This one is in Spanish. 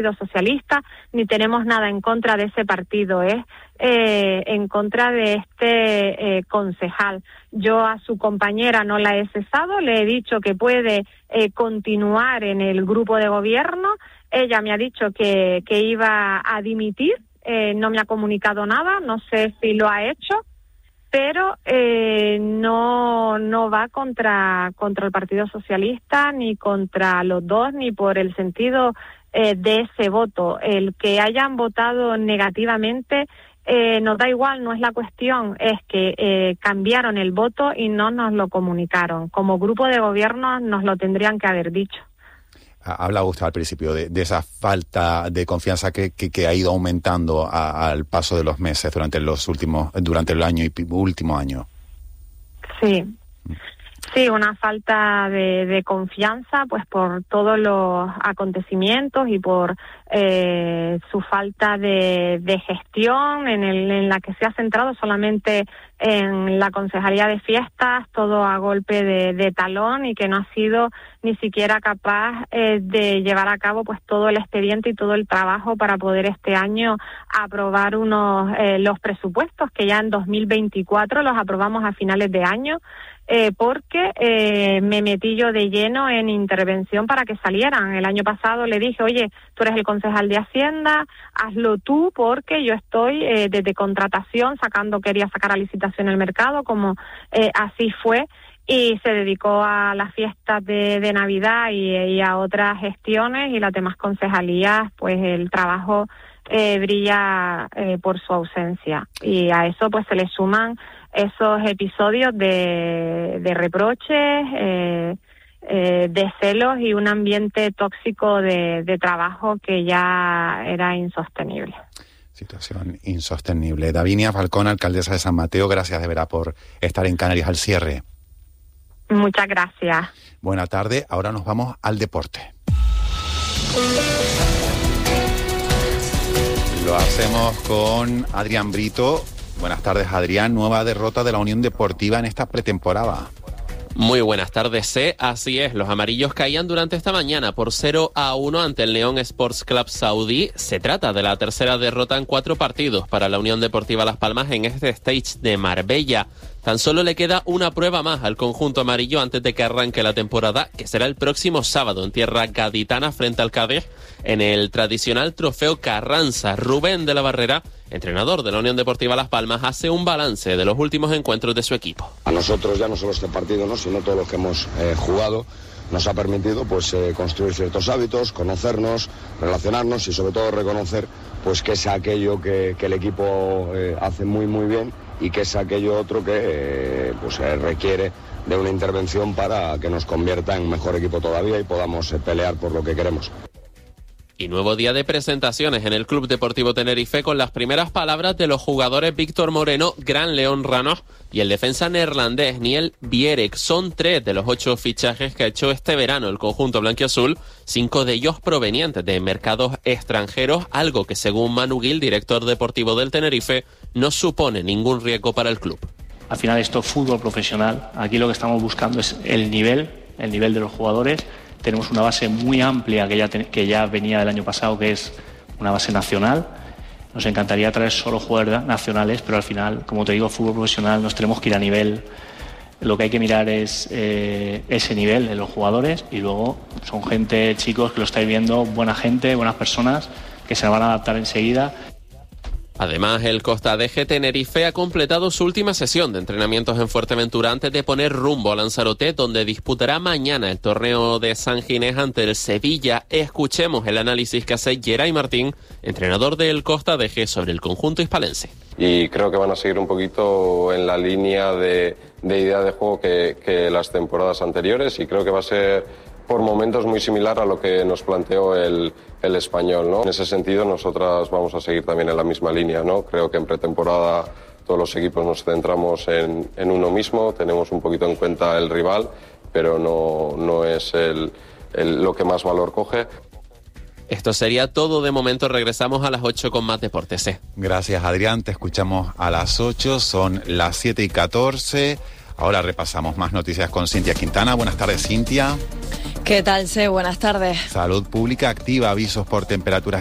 Socialista, ni tenemos nada en contra de ese partido, es en contra de este concejal. Yo a su compañera no la he cesado, le he dicho que puede continuar en el grupo de gobierno. Ella me ha dicho que iba a dimitir, no me ha comunicado nada, no sé si lo ha hecho, pero no va contra el Partido Socialista, ni contra los dos, ni por el sentido de ese voto. El que hayan votado negativamente nos da igual, no es la cuestión, es que cambiaron el voto y no nos lo comunicaron. Como grupo de gobierno nos lo tendrían que haber dicho. Hablaba usted al principio de esa falta de confianza que ha ido aumentando al paso de los meses durante el año y último año. Sí, una falta de confianza, pues por todos los acontecimientos y por su falta de gestión en la que se ha centrado solamente en la Concejalía de Fiestas, todo a golpe de talón, y que no ha sido ni siquiera capaz de llevar a cabo pues todo el expediente y todo el trabajo para poder este año aprobar los presupuestos, que ya en 2024 los aprobamos a finales de año. Porque me metí yo de lleno en intervención para que salieran. El año pasado le dije, oye, tú eres el concejal de Hacienda, hazlo tú, porque yo estoy desde contratación quería sacar a licitación el mercado, como así fue, y se dedicó a las fiestas de Navidad y a otras gestiones, y las demás concejalías, pues el trabajo brilla por su ausencia. Y a eso pues se le suman esos episodios de reproches, de celos y un ambiente tóxico de trabajo que ya era insostenible. Situación insostenible. Davinia Falcón, alcaldesa de San Mateo, gracias de verdad por estar en Canarias al cierre. Muchas gracias. Buena tarde, ahora nos vamos al deporte. Lo hacemos con Adrián Brito. Buenas tardes, Adrián. Nueva derrota de la Unión Deportiva en esta pretemporada. Muy buenas tardes, así es, los amarillos caían durante esta mañana por 0-1 ante el Neon Sports Club Saudí. Se trata de la tercera derrota en 4 partidos para la Unión Deportiva Las Palmas en este stage de Marbella. Tan solo le queda una prueba más al conjunto amarillo antes de que arranque la temporada, que será el próximo sábado en tierra gaditana frente al Cádiz en el tradicional Trofeo Carranza. Rubén de la Barrera, entrenador de la Unión Deportiva Las Palmas, hace un balance de los últimos encuentros de su equipo. A nosotros ya no solo este partido, ¿no?, sino todo lo que hemos jugado nos ha permitido pues construir ciertos hábitos, conocernos, relacionarnos y sobre todo reconocer pues que es aquello que el equipo hace muy muy bien y que es aquello otro que requiere de una intervención para que nos convierta en mejor equipo todavía y podamos pelear por lo que queremos. Y nuevo día de presentaciones en el Club Deportivo Tenerife, con las primeras palabras de los jugadores Víctor Moreno, Gran León Ranos y el defensa neerlandés Niel Bierek. Son 3 de los 8 fichajes que ha hecho este verano el conjunto blanquiazul, 5 de ellos provenientes de mercados extranjeros, algo que según Manu Gil, director deportivo del Tenerife, no supone ningún riesgo para el club. Al final esto es fútbol profesional, aquí lo que estamos buscando es el nivel de los jugadores. Tenemos una base muy amplia que ya venía del año pasado, que es una base nacional. Nos encantaría traer solo jugadores nacionales, pero al final, como te digo, fútbol profesional, nos tenemos que ir a nivel. Lo que hay que mirar es ese nivel de los jugadores, y luego son chicos que lo estáis viendo, buena gente, buenas personas, que se van a adaptar enseguida. Además, el Costa Deje Tenerife ha completado su última sesión de entrenamientos en Fuerteventura antes de poner rumbo a Lanzarote, donde disputará mañana el torneo de San Ginés ante el Sevilla. Escuchemos el análisis que hace Geray Martín, entrenador del Costa Deje, sobre el conjunto hispalense. Y creo que van a seguir un poquito en la línea de idea de juego que las temporadas anteriores, y creo que va a ser por momentos muy similar a lo que nos planteó el Español, ¿no? En ese sentido, nosotras vamos a seguir también en la misma línea, ¿no? Creo que en pretemporada todos los equipos nos centramos en uno mismo, tenemos un poquito en cuenta el rival, pero no es lo que más valor coge. Esto sería todo de momento. Regresamos a las 8 con más deportes. Gracias, Adrián. Te escuchamos a las 8, son las 7:14. Ahora repasamos más noticias con Cintia Quintana. Buenas tardes, Cintia. ¿Qué tal, Buenas tardes. Salud Pública activa avisos por temperaturas